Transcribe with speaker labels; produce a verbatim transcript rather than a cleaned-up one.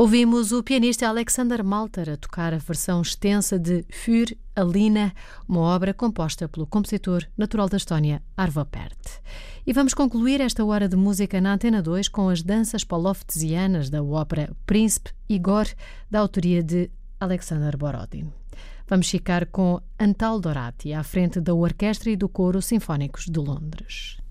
Speaker 1: Ouvimos o pianista Alexander Malter a tocar a versão extensa de Für Alina, uma obra composta pelo compositor natural da Estónia, Arvo Pärt. E vamos concluir esta hora de música na Antena dois com as danças poloftesianas da ópera Príncipe Igor, da autoria de Alexander Borodin. Vamos ficar com Antal Dorati, à frente da Orquestra e do Coro Sinfónicos de Londres.